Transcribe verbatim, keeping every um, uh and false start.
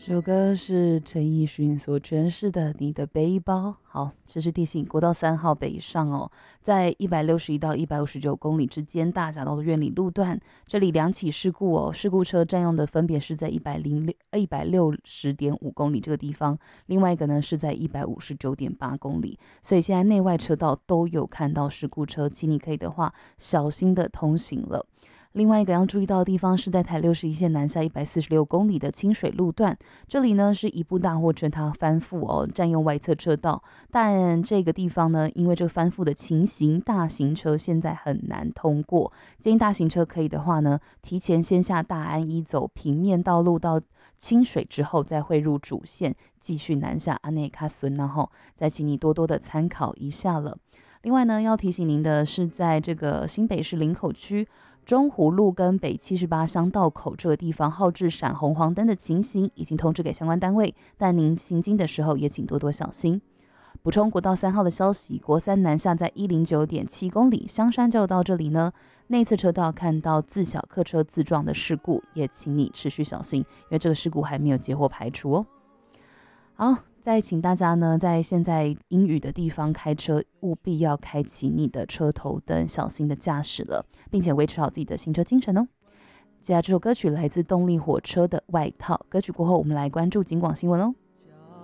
这首歌是陈奕迅所诠释的《你的背包》。好，这是提醒国道三号北上哦，在一百六十一到一百五十九公里之间，大甲道的苑里路段，这里两起事故哦，事故车占用的分别是在一百零六、一百六十点五公里这个地方，另外一个呢是在一百五十九点八公里，所以现在内外车道都有看到事故车，请你可以的话小心的通行了。另外一个要注意到的地方是在台六十一线南下一百四十六公里的清水路段，这里呢是一部大货车它翻覆哦，占用外侧车道，但这个地方呢，因为这个翻覆的情形，大型车现在很难通过。建议大型车可以的话呢，提前先下大安一走平面道路到清水之后，再汇入主线，继续南下安内卡孙，然后再请你多多的参考一下了。另外呢，要提醒您的是，在这个新北市林口区中湖路跟北七十八乡道口这个地方，号志闪红黄灯的情形已经通知给相关单位，但您行经的时候也请多多小心。补充国道三号的消息，国三南下在一零九点七公里，香山交流道这里呢，内侧车道看到自小客车自撞的事故，也请你持续小心，因为这个事故还没有结果排除哦。好，再请大家呢，在现在阴雨的地方开车，务必要开启你的车头灯，小心的驾驶了，并且维持好自己的行车精神哦。接下来这首歌曲来自动力火车的《外套》，歌曲过后我们来关注警广新闻哦。